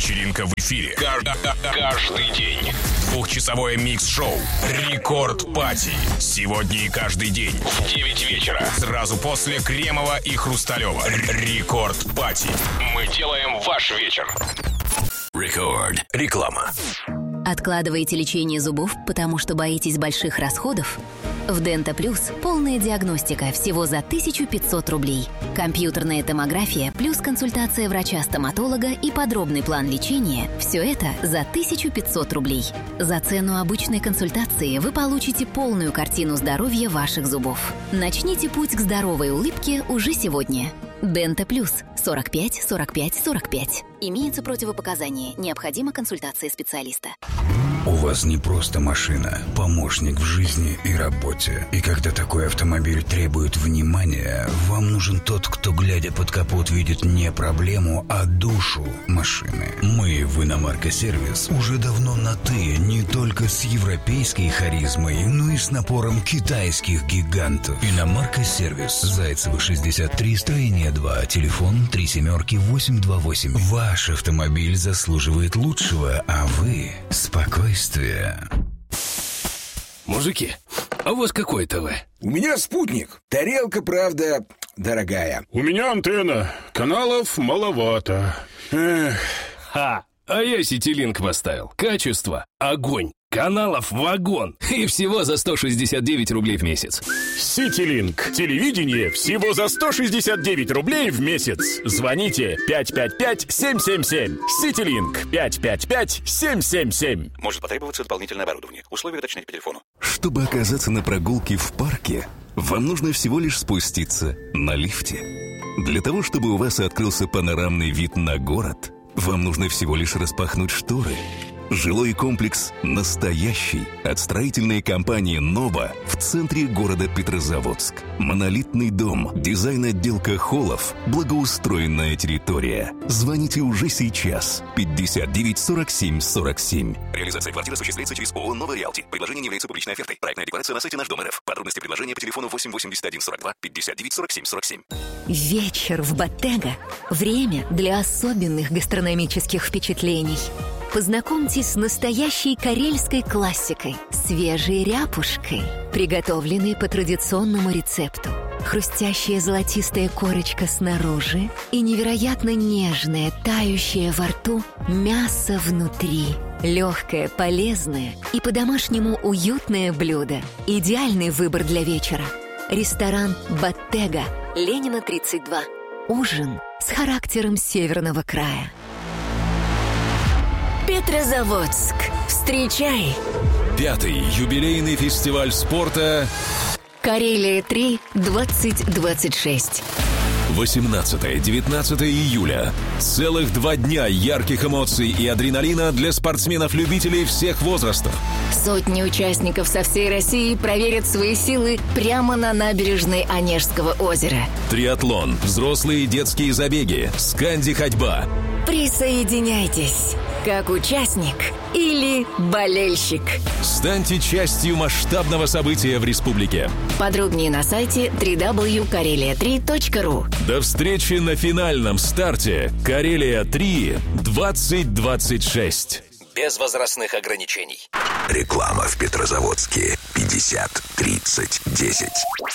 Вечеринка в эфире. Каждый день. Двухчасовое микс-шоу «Рекорд Пати». Сегодня и каждый день в 9 вечера. Сразу после Кремова и Хрусталева. «Рекорд Пати». Мы делаем ваш вечер. Рекорд. Реклама. Откладываете лечение зубов, потому что боитесь больших расходов? В Дента Плюс полная диагностика всего за 1500 рублей. Компьютерная томография плюс консультация врача-стоматолога и подробный план лечения – все это за 1500 рублей. За цену обычной консультации вы получите полную картину здоровья ваших зубов. Начните путь к здоровой улыбке уже сегодня. Дента Плюс 45 45 45. Имеются противопоказания. Необходима консультация специалиста. У вас не просто машина, помощник в жизни и работе. И когда такой автомобиль требует внимания, вам нужен тот, кто, глядя под капот, видит не проблему, а душу машины. Мы в Иномарка-сервис уже давно на «ты», не только с европейской харизмой, но и с напором китайских гигантов. Иномарка-сервис. Зайцева, 63, строение 2, телефон 37-828. Ваш автомобиль заслуживает лучшего, а вы – спокойствия. Мужики, а у вас какое ТВ? У меня спутник. Тарелка, правда, дорогая. У меня антенна. Каналов маловато. Эх. Ха! А я Ситилинк поставил. Качество – огонь. Каналов вагон. И всего за 169 рублей в месяц. Ситилинк. Телевидение всего за 169 рублей в месяц. Звоните 555-777. Ситилинк. 555-777. Может потребоваться дополнительное оборудование. Условия уточнять по телефону. Чтобы оказаться на прогулке в парке, вам нужно всего лишь спуститься на лифте. Для того, чтобы у вас открылся панорамный вид на город, вам нужно всего лишь распахнуть шторы. Жилой комплекс «Настоящий» от строительной компании «Нова» в центре города Петрозаводск. Монолитный дом, дизайн-отделка холлов, благоустроенная территория. Звоните уже сейчас. 59 47 47. Реализация квартиры осуществляется через ООО «Нова Реалти». Предложение не является публичной офертой. Проектная декларация на сайте Наш Дом РФ. Подробности предложения по телефону 881 42 59 47 47. Вечер в Bottega – время для особенных гастрономических впечатлений. Познакомьтесь с настоящей карельской классикой – свежей ряпушкой, приготовленной по традиционному рецепту. Хрустящая золотистая корочка снаружи и невероятно нежное, тающее во рту мясо внутри. Легкое, полезное и по-домашнему уютное блюдо. Идеальный выбор для вечера. Ресторан «Bottega», Ленина, 32. Ужин с характером северного края. Петрозаводск. Встречай! 5-й юбилейный фестиваль спорта Карелия-3 2026. 18-19 июля. Целых 2 дня ярких эмоций и адреналина для спортсменов-любителей всех возрастов. Сотни участников со всей России проверят свои силы прямо на набережной Онежского озера. Триатлон, взрослые и детские забеги, сканди-ходьба. Присоединяйтесь, как участник или болельщик. Станьте частью масштабного события в республике. Подробнее на сайте www.karelia3.ru. До встречи на финальном старте «Карелия-3 2026». Без возрастных ограничений. Реклама в Петрозаводске. 50 30 10.